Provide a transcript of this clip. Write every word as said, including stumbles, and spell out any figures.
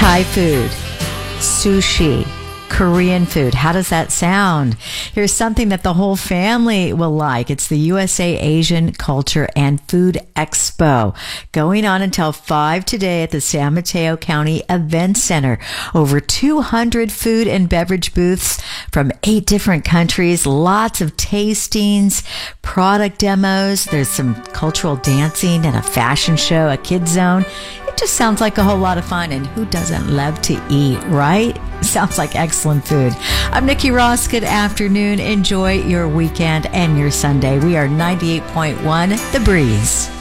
Thai food, sushi, Korean food. How does that sound? Here's something that the whole family will like. It's the U S A Asian Culture and Food Expo, going on until five today at the San Mateo County Event Center. Over two hundred food and beverage booths from eight different countries, lots of tastings, product demos. There's some cultural dancing and a fashion show, a kids zone. It just sounds like a whole lot of fun, and who doesn't love to eat, right? Sounds like excellent food. I'm Nikki Ross. Good afternoon. Enjoy your weekend and your Sunday. We are ninety-eight point one The Breeze.